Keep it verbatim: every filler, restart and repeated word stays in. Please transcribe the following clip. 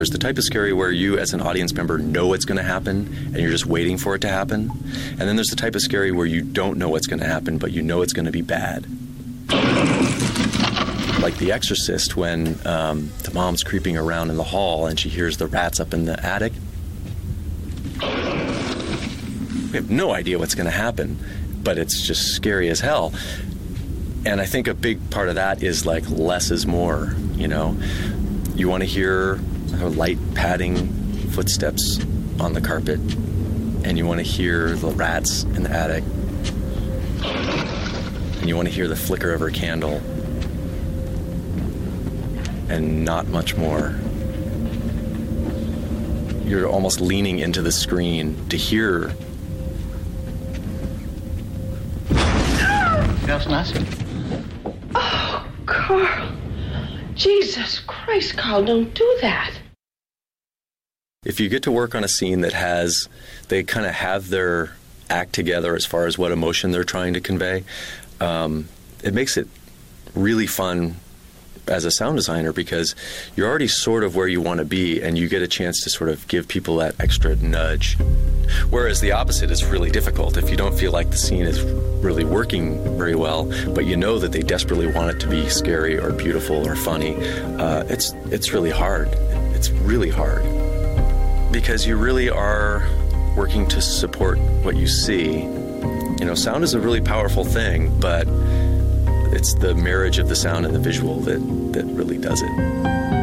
There's the type of scary where you, as an audience member, know what's going to happen, and you're just waiting for it to happen. And then there's the type of scary where you don't know what's going to happen, but you know it's going to be bad. Like The Exorcist, when um, the mom's creeping around in the hall and she hears the rats up in the attic. We have no idea what's going to happen, but it's just scary as hell. And I think a big part of that is like less is more, you know. You want to hear light padding footsteps on the carpet, and you want to hear the rats in the attic, and you want to hear the flicker of her candle, and not much more. You're almost leaning into the screen to hear. That's nice. Oh, Carl. Jesus Christ, Carl, don't do that. If you get to work on a scene that has, they kind of have their act together as far as what emotion they're trying to convey, um, it makes it really fun as a sound designer, because you're already sort of where you want to be, and you get a chance to sort of give people that extra nudge. Whereas the opposite is really difficult. If you don't feel like the scene is really working very well, but you know that they desperately want it to be scary or beautiful or funny, uh, it's it's really hard. It's really hard. Because you really are working to support what you see. You know, sound is a really powerful thing, but it's the marriage of the sound and the visual that, that really does it.